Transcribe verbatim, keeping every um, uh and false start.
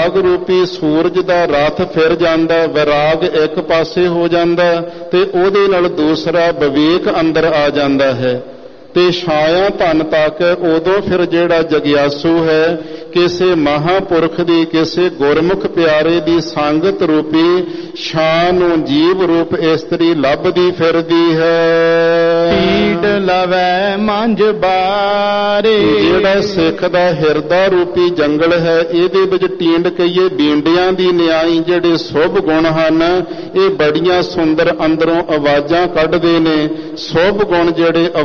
ਵਿਰਾਗ ਰੂਪੀ ਸੂਰਜ ਦਾ ਰਥ ਫਿਰ ਜਾਂਦਾ, ਵਿਰਾਗ ਇੱਕ ਪਾਸੇ ਹੋ ਜਾਂਦਾ ਤੇ ਉਹਦੇ ਨਾਲ ਦੂਸਰਾ ਵਿਵੇਕ ਅੰਦਰ ਆ ਜਾਂਦਾ ਹੈ ਤੇ ਛਾਇਆ ਧਨ ਤੱਕ ਉਦੋਂ ਫਿਰ ਜਿਹੜਾ ਜਗਿਆਸੂ ਹੈ ਕਿਸੇ ਮਹਾਂਪੁਰਖ ਦੀ, ਕਿਸੇ ਗੁਰਮੁਖ ਪਿਆਰੇ ਦੀ ਸੰਗਤ ਰੂਪੀ ਛਾਂ ਨੂੰ ਜੀਵ ਰੂਪ ਇਸਤਰੀ ਲੱਭਦੀ ਫਿਰਦੀ ਹੈ। ਪੀੜ ਲਵੈ ਮੰਝ ਬਾਰੇ, ਜਿਹੜਾ ਸਿੱਖ ਦਾ ਹਿਰਦਾ ਰੂਪੀ ਜੰਗਲ ਹੈ ਇਹਦੇ ਵਿੱਚ ਟੀਂਡ ਕਹੀਏ ਬੀਂਡਿਆਂ ਦੀ ਨਿਆਈ ਜਿਹੜੇ ਸ਼ੁਭ ਗੁਣ ਹਨ ਇਹ ਬੜੀਆਂ ਸੁੰਦਰ ਅੰਦਰੋਂ ਆਵਾਜ਼ਾਂ ਕੱਢਦੇ ਨੇ। ਸ਼ੁਭ ਗੁਣ ਜਿਹੜੇ